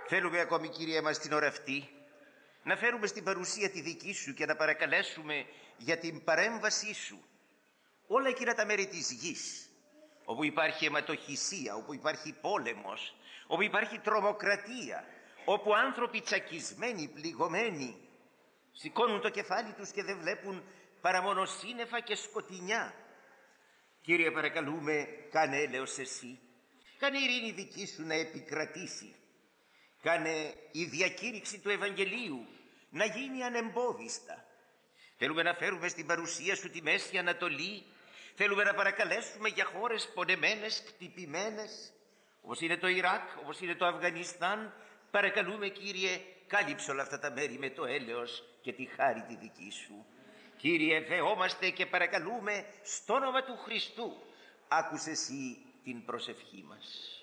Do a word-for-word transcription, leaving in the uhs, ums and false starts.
Θέλουμε ακόμη, Κύριε μας, την ώρα αυτή να φέρουμε στην παρουσία τη δική Σου και να παρακαλέσουμε για την παρέμβασή Σου όλα εκείνα τα μέρη της γης όπου υπάρχει αιματοχυσία, όπου υπάρχει πόλεμος, όπου υπάρχει τρομοκρατία, όπου άνθρωποι τσακισμένοι, πληγωμένοι σηκώνουν το κεφάλι τους και δεν βλέπουν παρά μόνο σύννεφα και σκοτεινιά. Κύριε, παρακαλούμε, κάνε έλεος εσύ, κάνε η ειρήνη δική Σου να επικρατήσει, κάνε η διακήρυξη του Ευαγγελίου να γίνει ανεμπόδιστα. Θέλουμε να φέρουμε στην παρουσία Σου τη Μέση Ανατολή, θέλουμε να παρακαλέσουμε για χώρες πονεμένες, κτυπημένες, όπως είναι το Ιράκ, όπως είναι το Αφγανιστάν. Παρακαλούμε, Κύριε, κάλυψε όλα αυτά τα μέρη με το έλεος και τη χάρη τη δική Σου. Κύριε, δεόμαστε και παρακαλούμε στο όνομα του Χριστού, άκουσε Εσύ την προσευχή μας.